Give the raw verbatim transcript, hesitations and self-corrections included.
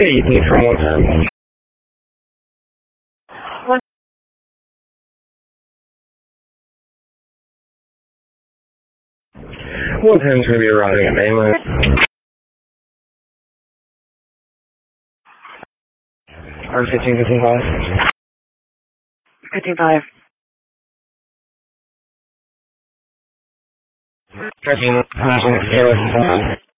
Hey, Ethan from what time? What time's going to be arriving at mainland? R fifteen fifteen five. fifteen five. Thirteen.